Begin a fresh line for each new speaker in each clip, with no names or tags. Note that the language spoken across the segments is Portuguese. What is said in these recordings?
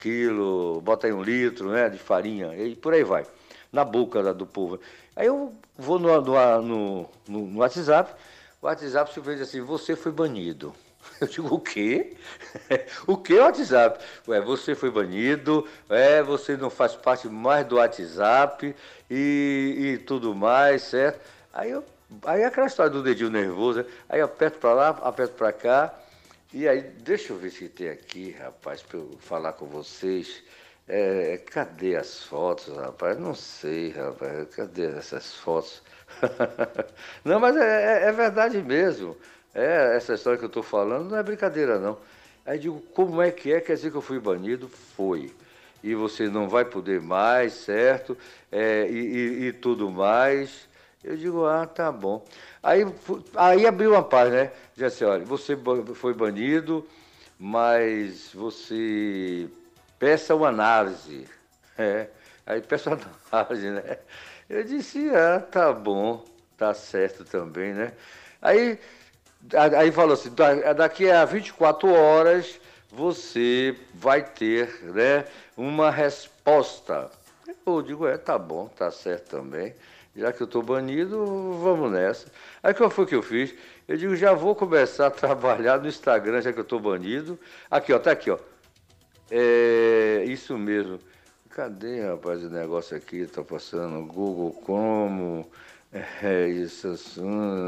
quilo, bota aí 1 litro, né, de farinha, e por aí vai, na boca do povo. Aí eu vou no WhatsApp, o WhatsApp se vê assim, você foi banido. Eu digo, o quê? O que é WhatsApp? Ué, você foi banido, você não faz parte mais do WhatsApp e tudo mais, certo? Aí é aquela história do dedinho nervoso, né? Aí eu aperto pra lá, aperto pra cá, e aí, deixa eu ver se tem aqui, rapaz, pra eu falar com vocês. Cadê as fotos, rapaz? Não sei, rapaz, cadê essas fotos? Não, mas é verdade mesmo. Essa história que eu estou falando não é brincadeira, não. Aí digo, como é que é? Quer dizer que eu fui banido? Foi. E você não vai poder mais, certo? E tudo mais. Eu digo, ah, tá bom. Aí abriu uma página, né? Diz assim, olha, você foi banido, mas você peça uma análise. Aí peça uma análise, né? Eu disse, ah, tá bom, tá certo também, né? Aí, aí falou assim, daqui a 24 horas você vai ter, né, uma resposta. Eu digo, tá bom, tá certo também. Já que eu estou banido, vamos nessa. Aí qual foi que eu fiz? Eu digo, já vou começar a trabalhar no Instagram, já que eu estou banido. Aqui, ó, tá aqui, ó. Isso mesmo. Cadê, rapaz, o negócio aqui? Tá passando Google como? Isso assim.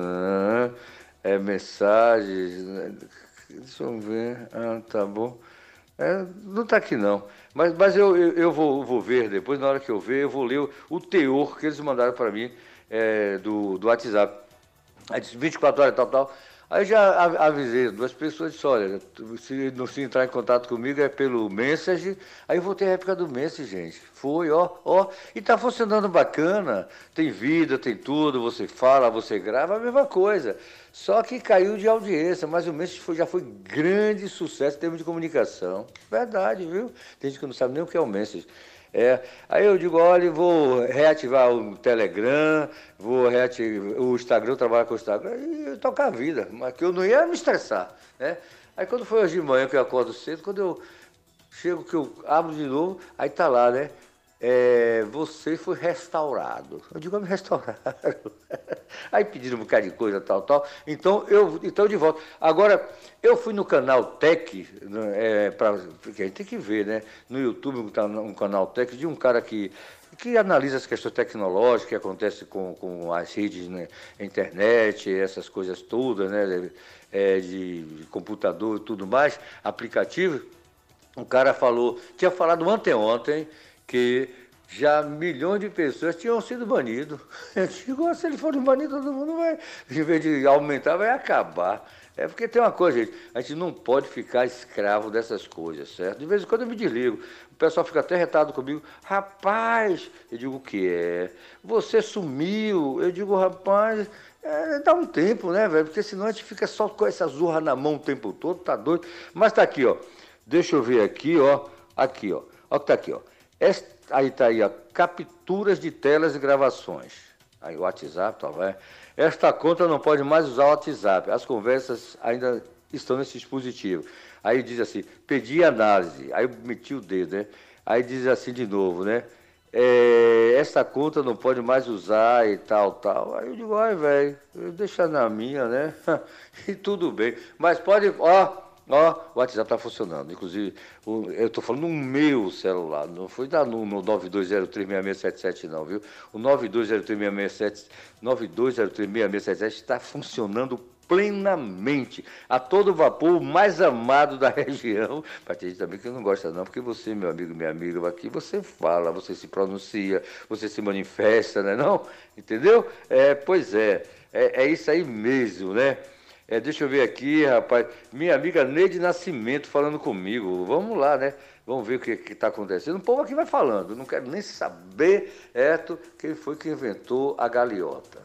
Mensagens. Deixa eu ver. Ah, tá bom. Não tá aqui não. Mas eu vou ver depois, na hora que eu ver, eu vou ler o teor que eles mandaram para mim do WhatsApp. Aí disse 24 horas, tal, tal. Aí já avisei 2 pessoas, disse, olha, se não se entrar em contato comigo é pelo Message. Aí eu voltei à época do Message, gente. Foi, ó. E tá funcionando bacana. Tem vida, tem tudo, você fala, você grava, a mesma coisa. Só que caiu de audiência, mas o Message já foi grande sucesso em termos de comunicação. Verdade, viu? Tem gente que não sabe nem o que é o Message. Aí eu digo, olha, vou reativar o Telegram, vou reativar o Instagram, trabalhar com o Instagram e tocar a vida, mas que eu não ia me estressar, né? Aí quando foi hoje de manhã que eu acordo cedo, quando eu chego que eu abro de novo, aí tá lá, né? Você foi restaurado. Eu digo, me restauraram. Aí pediram um bocado de coisa, tal, tal. Então de volta. Agora, eu fui no canal Tech, né, porque a gente tem que ver, né? No YouTube, um canal Tech de um cara que analisa as questões tecnológicas que acontecem com as redes, né, internet, essas coisas todas, né? De computador e tudo mais, aplicativo. Um cara tinha falado anteontem que já milhões de pessoas tinham sido banidos. Eu digo, se eles forem banidos, todo mundo vai, em vez de aumentar, vai acabar. Porque tem uma coisa, gente, a gente não pode ficar escravo dessas coisas, certo? De vez em quando eu me desligo. O pessoal fica até retado comigo. Rapaz, eu digo, o que é? Você sumiu. Eu digo, rapaz, dá um tempo, né, velho? Porque senão a gente fica só com essa zurra na mão o tempo todo, tá doido? Mas tá aqui, ó. Deixa eu ver aqui, ó. Aqui, ó. Ó que tá aqui, ó. Aí tá aí, ó. Capturas de telas e gravações. Aí o WhatsApp, tá vendo? Esta conta não pode mais usar o WhatsApp. As conversas ainda estão nesse dispositivo. Aí diz assim, pedi análise. Aí eu meti o dedo, né? Aí diz assim de novo, né? Essa conta não pode mais usar e tal, tal. Aí eu digo, ai, velho, deixa na minha, né? E tudo bem. Mas pode, ó, o WhatsApp está funcionando. Inclusive, eu estou falando no meu celular, não foi no 92036677 não, viu? O 92036677, 92036677 está funcionando plenamente, a todo vapor, o mais amado da região. Para ter gente também que não gosta não, porque você, meu amigo, minha amiga, aqui você fala, você se pronuncia, você se manifesta, né não? Entendeu? Pois é isso aí mesmo, né? Deixa eu ver aqui, rapaz. Minha amiga Neide Nascimento falando comigo. Vamos lá, né? Vamos ver o que está acontecendo. O povo aqui vai falando. Não quero nem saber, quem foi que inventou a galeota.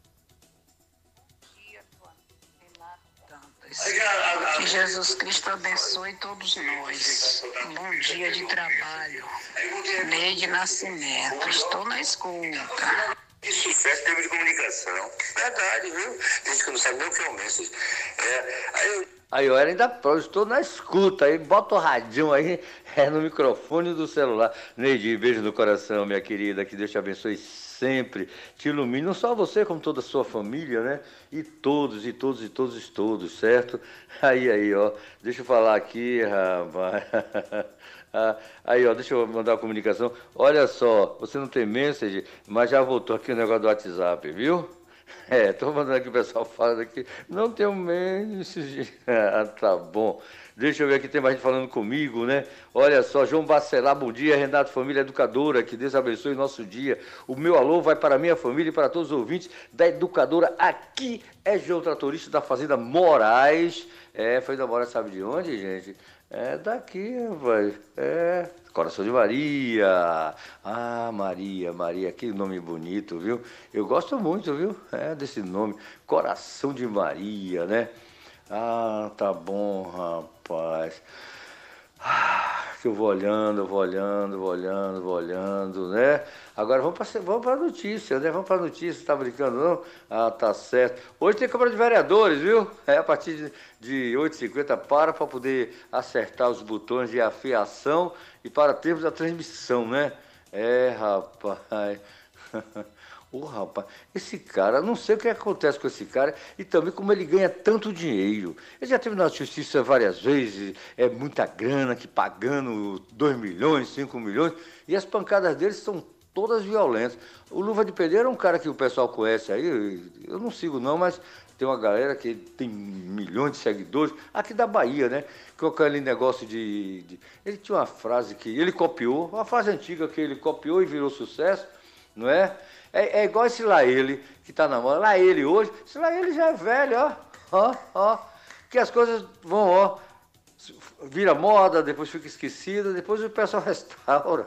Que Jesus Cristo abençoe todos nós. Bom dia de trabalho. Neide Nascimento. Estou na escuta.
De sucesso em termos de comunicação. Verdade, viu? Tem gente que não sabe nem o que é o Message. Aí, ó, ainda prova, estou na escuta, aí bota o radinho aí, no microfone do celular. Neide, beijo no coração, minha querida, que Deus te abençoe sempre, te ilumine, não só você, como toda a sua família, né? E todos, e todos, e todos, e todos, certo? Aí, ó, deixa eu falar aqui, rapaz. Aí, ó, deixa eu mandar uma comunicação. Olha só, você não tem message, mas já voltou aqui o negócio do WhatsApp, viu? Tô mandando aqui o pessoal falando aqui. Não tenho message. Tá bom. Deixa eu ver aqui, tem mais gente falando comigo, né? Olha só, João Bacelar, bom dia. Renato, família educadora, que Deus abençoe o nosso dia. O meu alô vai para a minha família e para todos os ouvintes da educadora. Aqui é João Tratorista da Fazenda Moraes. Fazenda Moraes, sabe de onde, gente? Daqui, rapaz. Coração de Maria. Ah, Maria, Maria, que nome bonito, viu? Eu gosto muito, viu? Desse nome. Coração de Maria, né? Ah, tá bom, rapaz. Que eu vou olhando, vou olhando, vou olhando, vou olhando, né? Agora vamos para a notícia, né? Vamos para a notícia, tá brincando, não? Ah, tá certo. Hoje tem Câmara de Vereadores, viu? A partir de 8h50 para poder acertar os botões de afiação e para termos a transmissão, né? Rapaz. Rapaz, esse cara, não sei o que acontece com esse cara e também como ele ganha tanto dinheiro. Ele já teve na justiça várias vezes, muita grana, que pagando 2 milhões, 5 milhões, e as pancadas dele são todas violentas. O Luva de Pedreiro é um cara que o pessoal conhece aí, eu não sigo não, mas tem uma galera que tem milhões de seguidores, aqui da Bahia, né? Com aquele negócio Ele tinha uma frase que ele copiou, uma frase antiga que ele copiou e virou sucesso, não é? É igual esse Laele, que está na moda. Laele hoje, esse Laele já é velho, ó. Que as coisas vão, ó. Vira moda, depois fica esquecida, depois o pessoal restaura.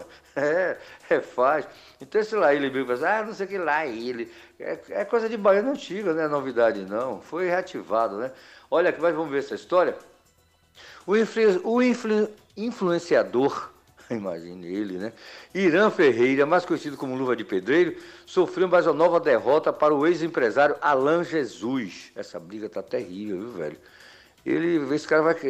Faz. Então esse Laele mesmo, não sei o que Laele. É coisa de baiano antiga, não é novidade não. Foi reativado, né? Olha aqui, mas vamos ver essa história. O influenciador, imagine ele, né? Irã Ferreira, mais conhecido como Luva de Pedreiro, sofreu mais uma nova derrota para o ex-empresário Alan Jesus. Essa briga tá terrível, viu, velho? Esse cara vai...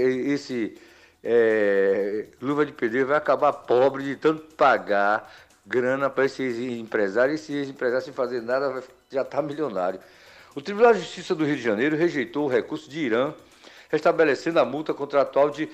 Luva de Pedreiro vai acabar pobre de tanto pagar grana para esse ex-empresário, e esse ex-empresário sem fazer nada já está milionário. O Tribunal de Justiça do Rio de Janeiro rejeitou o recurso de Irã, restabelecendo a multa contratual de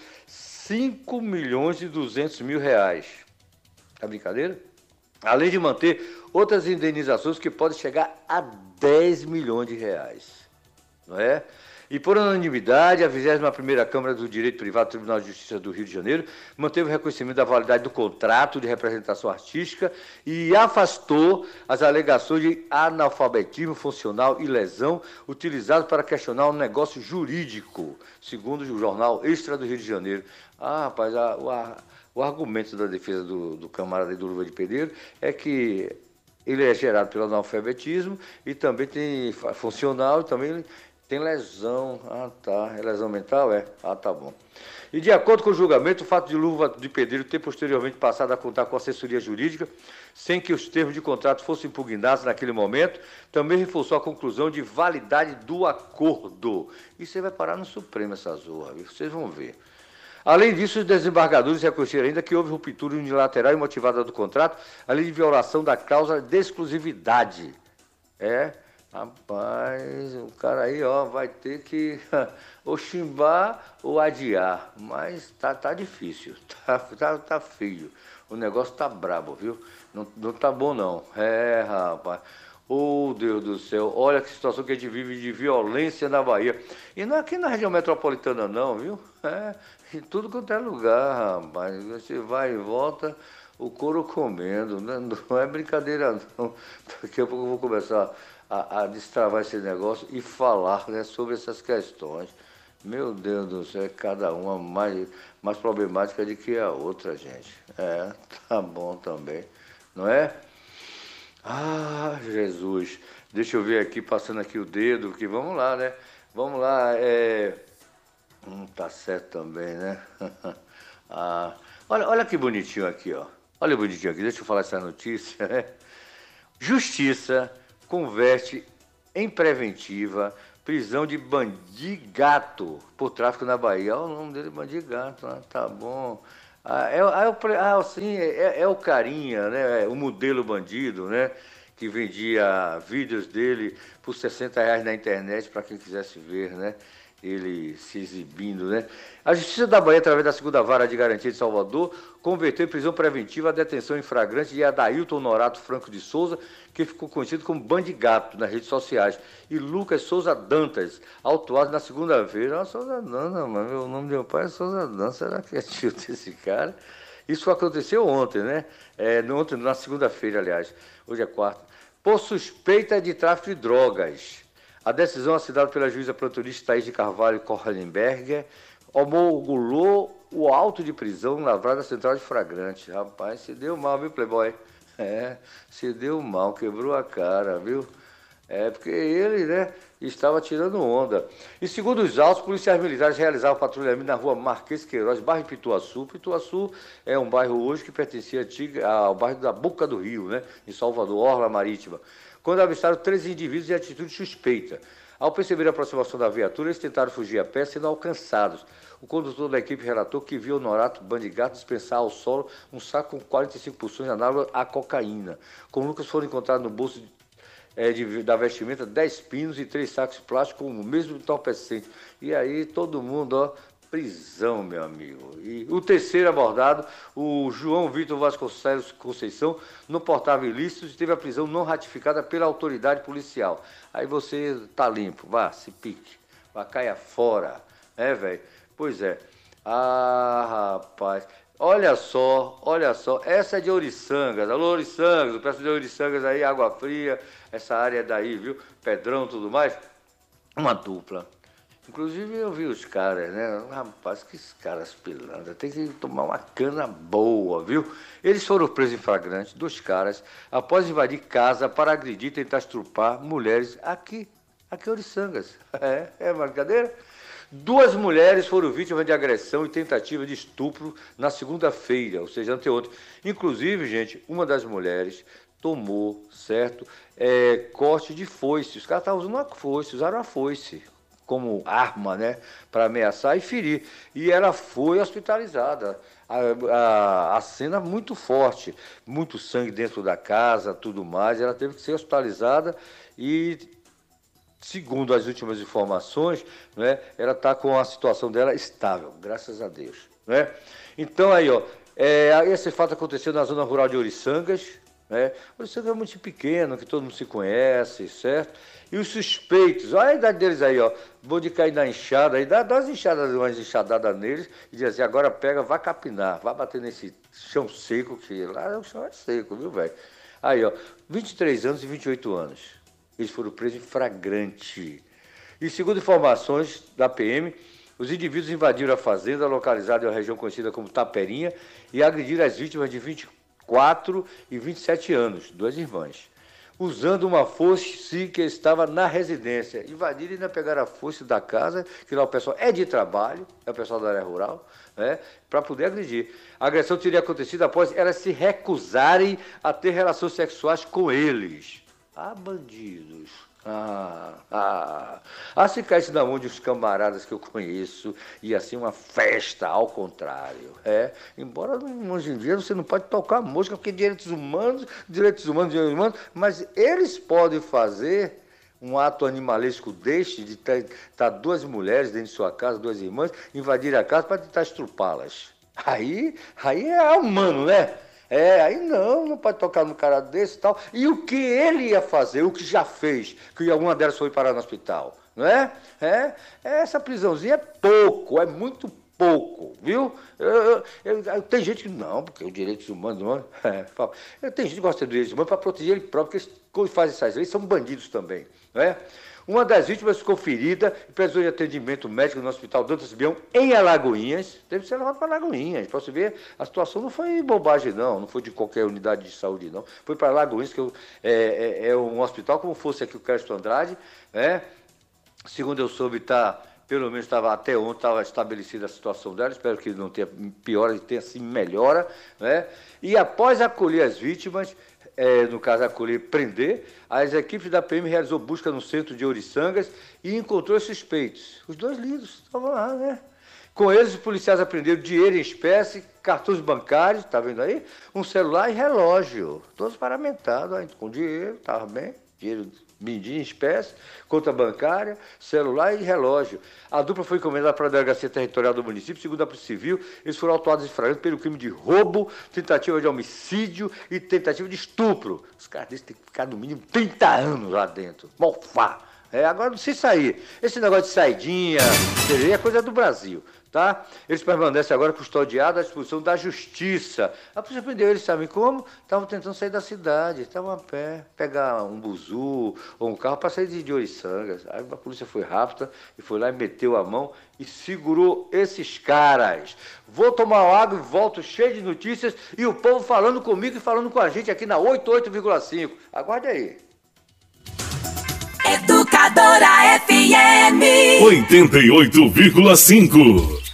5.200.000 reais. Tá brincadeira? Além de manter outras indenizações que podem chegar a 10 milhões de reais. Não é? E por unanimidade, a 21ª Câmara do Direito Privado do Tribunal de Justiça do Rio de Janeiro manteve o reconhecimento da validade do contrato de representação artística e afastou as alegações de analfabetismo funcional e lesão utilizadas para questionar um negócio jurídico, segundo o jornal Extra do Rio de Janeiro. Rapaz, o argumento da defesa do camarada do Luva de Pedreiro é que ele é gerado pelo analfabetismo e também tem funcional e também tem lesão. Tá. É lesão mental? Tá bom. E de acordo com o julgamento, o fato de Luva de Pedreiro ter posteriormente passado a contar com assessoria jurídica, sem que os termos de contrato fossem impugnados naquele momento, também reforçou a conclusão de validade do acordo. Isso aí vai parar no Supremo, essa zorra, viu? Vocês vão ver. Além disso, os desembargadores reconheceram ainda que houve ruptura unilateral e motivada do contrato, além de violação da cláusula de exclusividade. Rapaz, o cara aí, ó, vai ter que ou chimbar ou adiar, mas tá difícil, tá feio, o negócio tá brabo, viu? Não tá bom não, rapaz. Oh, Deus do céu, olha que situação que a gente vive de violência na Bahia. E não é aqui na região metropolitana não, viu? Em tudo quanto é lugar, rapaz. Você vai e volta, o couro comendo, né? Não é brincadeira não. Daqui a pouco eu vou começar a destravar esse negócio e falar, né, sobre essas questões. Meu Deus do céu, cada uma mais problemática do que a outra, gente. Tá bom também, não é? Jesus, deixa eu ver aqui, passando aqui o dedo, que vamos lá, né? Vamos lá, tá certo também, né? Olha que bonitinho aqui, ó. Olha que bonitinho aqui, deixa eu falar essa notícia, né? Justiça converte em preventiva prisão de Bandigato por tráfico na Bahia. Olha o nome dele, Bandigato, tá bom. Sim, é o carinha, né? O modelo bandido, né? Que vendia vídeos dele por R$ 60 na internet para quem quisesse ver, né? Ele se exibindo, né? A Justiça da Bahia, através da segunda vara de garantia de Salvador, converteu em prisão preventiva a detenção em flagrante de Adailton Norato Franco de Souza, que ficou conhecido como Bandigato nas redes sociais, e Lucas Souza Dantas, autuado na segunda-feira. Souza Dantas, mano, o nome do meu pai é Souza Dantas, será que é tio desse cara? Isso aconteceu ontem, né? Ontem, na segunda-feira, aliás, hoje é quarta, por suspeita de tráfico de drogas. A decisão assinada pela juíza plantonista Thaís de Carvalho Korlenberger homologou o auto de prisão lavrado na central de flagrante. Rapaz, se deu mal, viu, Playboy? Se deu mal, quebrou a cara, viu? Porque ele, né, estava tirando onda. E segundo os autos, policiais militares realizavam patrulhamento na rua Marquês Queiroz, bairro Pituaçu. Pituaçu é um bairro hoje que pertencia ao bairro da Boca do Rio, né, em Salvador, Orla Marítima, quando avistaram 13 indivíduos em atitude suspeita. Ao perceber a aproximação da viatura, eles tentaram fugir a pé, sendo alcançados. O condutor da equipe relatou que viu o Norato Bandigato dispensar ao solo um saco com 45 porções análogas à cocaína. Com Lucas foram encontrados no bolso da vestimenta 10 pinos e 3 sacos plásticos com o mesmo entorpecente. E aí todo mundo, ó, prisão, meu amigo. E o terceiro abordado, o João Vitor Vasconcelos Conceição, não portava ilícitos e teve a prisão não ratificada pela autoridade policial. Aí você tá limpo, vá, se pique, vá, caia fora, velho? Pois é. Rapaz, olha só, essa é de Ouriçangas. Alô, Ouriçangas, o pessoal de Ouriçangas aí, Água Fria, essa área daí, viu? Pedrão e tudo mais. Uma dupla. Inclusive eu vi os caras, né? Rapaz, que caras pilantras, tem que tomar uma cana boa, viu? Eles foram presos em flagrante, 2 caras, após invadir casa para agredir e tentar estrupar mulheres aqui em Ouriçangas. É brincadeira? 2 mulheres foram vítimas de agressão e tentativa de estupro na segunda-feira, ou seja, anteontem. Inclusive, gente, uma das mulheres tomou, certo, corte de foice. Os caras estavam usando uma foice, usaram a foice como arma, né, para ameaçar e ferir. E ela foi hospitalizada. A cena muito forte, muito sangue dentro da casa, tudo mais. Ela teve que ser hospitalizada e, segundo as últimas informações, né, ela está com a situação dela estável, graças a Deus. Né? Então, aí, ó, esse fato aconteceu na zona rural de Ouriçangas. Ouriçangas é muito pequeno, que todo mundo se conhece, certo? E os suspeitos, olha a idade deles aí, ó. Vou de cair na enxada, aí dá umas enxadadas neles e diz assim, agora pega, vai capinar, vai bater nesse chão seco, que lá o chão é seco, viu, velho? Aí, ó, 23 anos e 28 anos. Eles foram presos em flagrante. E segundo informações da PM, os indivíduos invadiram a fazenda localizada em uma região conhecida como Taperinha e agrediram as vítimas de 24 e 27 anos, 2 irmãs, usando uma foice que estava na residência. Invadiram e ainda pegaram a foice da casa, que lá o pessoal é de trabalho, é o pessoal da área rural, né, para poder agredir. A agressão teria acontecido após elas se recusarem a ter relações sexuais com eles. Bandidos. Se caísse na mão de uns camaradas que eu conheço, ia ser uma festa, ao contrário. Embora hoje em dia você não pode tocar música, porque direitos humanos, mas eles podem fazer um ato animalesco deste, de estar 2 mulheres dentro de sua casa, 2 irmãs, invadir a casa para tentar estrupá-las. Aí é humano, né? Aí não pode tocar no cara desse e tal. E o que ele ia fazer, o que já fez, que alguma delas foi parar no hospital, não é? Essa prisãozinha é pouco, é muito pouco, viu? Tem gente que não, porque os direitos humanos... tem gente que gosta de direitos humanos para proteger ele próprio, porque eles fazem essas leis, são bandidos também, não é? Uma das vítimas ficou ferida e precisou de atendimento médico no Hospital Dantas Bião, em Alagoinhas. Teve que ser levado para Alagoinhas. Para você ver, a situação não foi bobagem, não foi de qualquer unidade de saúde, não. Foi para Alagoinhas, que é um hospital como fosse aqui o Castro Andrade, né? Segundo eu soube, pelo menos até ontem estava estabelecida a situação dela, espero que não tenha piora, que tenha sim melhora, né? E após acolher as vítimas, no caso acolher, prender. As equipes da PM realizou busca no centro de Ouriçangas e encontrou os suspeitos. Os 2 lindos estavam lá, né? Com eles, os policiais apreenderam dinheiro em espécie, cartões bancários, tá vendo aí? Um celular e relógio, todos paramentados, com dinheiro, estava bem, dinheiro em espécie, conta bancária, celular e relógio. A dupla foi encomendada para a Delegacia Territorial do município. Segundo a Polícia Civil, eles foram autuados em flagrante pelo crime de roubo, tentativa de homicídio e tentativa de estupro. Os caras desses têm que ficar no mínimo 30 anos lá dentro. Mofar. Agora não sei sair. Esse negócio de saidinha, é coisa do Brasil, tá? Eles permanecem agora custodiados à disposição da Justiça. A polícia prendeu eles, sabem como? Estavam tentando sair da cidade, estavam a pé, pegar um buzu ou um carro para sair de Ouriçangas. Aí a polícia foi rápida e foi lá e meteu a mão e segurou esses caras. Vou tomar água e volto cheio de notícias e o povo falando comigo e falando com a gente aqui na 88,5. Aguarde aí.
Educadora FM
88,5